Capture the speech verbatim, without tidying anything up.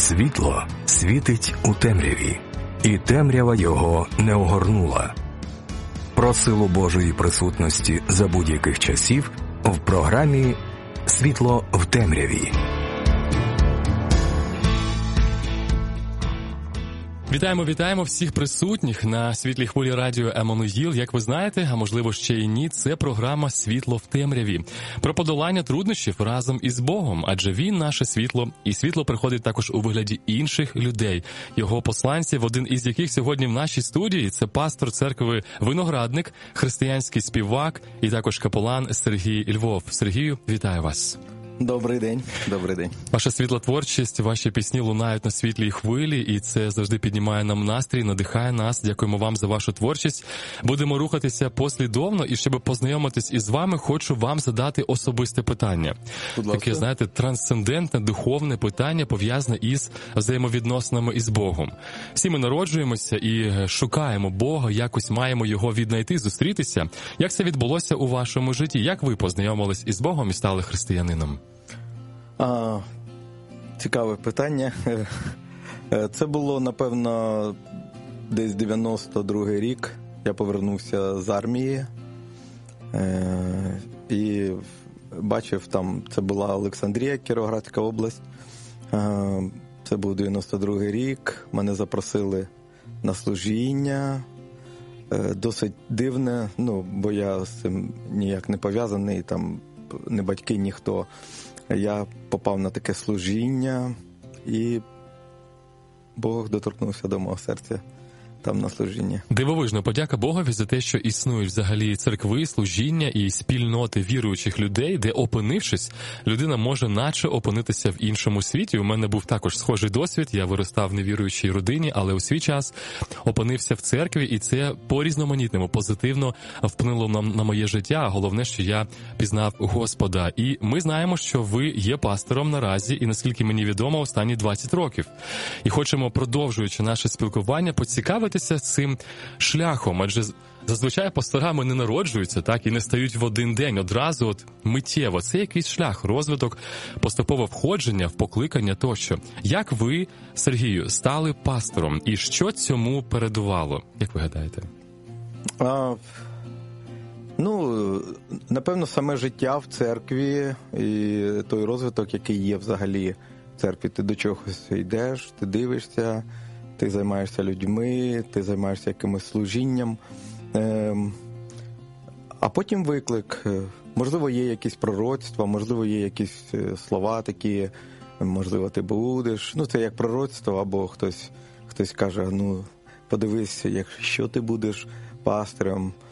Світло світить у темряві, і темрява його не огорнула. Про силу Божої присутності за будь-яких часів в програмі «Світло в темряві». Вітаємо, вітаємо всіх присутніх на світлій хвилі радіо Еммануїл. Як ви знаєте, а можливо ще й ні, це програма «Світло в темряві». Про подолання труднощів разом із Богом, адже Він – наше світло, і світло приходить також у вигляді інших людей. Його посланців, один із яких сьогодні в нашій студії – це пастор церкви Виноградник, християнський співак і також капелан Сергій Львов. Сергію, вітаю вас. Добрий день, добрий день. Ваша світла творчість, ваші пісні лунають на світлій хвилі, і це завжди піднімає нам настрій, надихає нас. Дякуємо вам за вашу творчість. Будемо рухатися послідовно, і щоб познайомитись із вами, хочу вам задати особисте питання. Таке, знаєте, трансцендентне, духовне питання, пов'язане із взаємовідносинами із Богом. Всі ми народжуємося і шукаємо Бога, якось маємо його віднайти, зустрітися. Як це відбулося у вашому житті? Як ви познайомились із Богом і стали християнином? А, цікаве питання. Це було, напевно, десь дев'яносто другий рік. Я повернувся з армії е, і бачив там, це була Олександрія, Кіровоградська область. Е, це був дев'яносто другий рік. Мене запросили на служіння. Е, досить дивне, ну, бо я з цим ніяк не пов'язаний, там не батьки, ніхто. Я попав на таке служіння, і Бог доторкнувся до мого серця там на служінні. Дивовижно, подяка Богові за те, що існують взагалі церкви, служіння і спільноти віруючих людей, де, опинившись, людина може наче опинитися в іншому світі. У мене був також схожий досвід, я виростав в невіруючій родині, але у свій час опинився в церкві, і це по-різноманітному, позитивно вплинуло на, на моє життя, а головне, що я пізнав Господа. І ми знаємо, що ви є пастором наразі, і наскільки мені відомо, останні двадцять років. І хочемо, продовжуючи наше спілкування, поцікавити цим шляхом, адже зазвичай пасторами не народжуються, так, і не стають в один день, одразу от миттєво. Це якийсь шлях, розвиток, поступове входження в покликання тощо. Як ви, Сергію, стали пастором, і що цьому передувало? Як ви гадаєте? А, ну, напевно, саме життя в церкві і той розвиток, який є взагалі в церкві. Ти до чогось йдеш, ти дивишся, ти займаєшся людьми, ти займаєшся якимось служінням. А потім виклик. Можливо, є якісь пророцтва, можливо, є якісь слова такі, можливо, ти будеш. Ну, це як пророцтво, або хтось, хтось каже, ну, подивись, якщо ти будеш пастирем,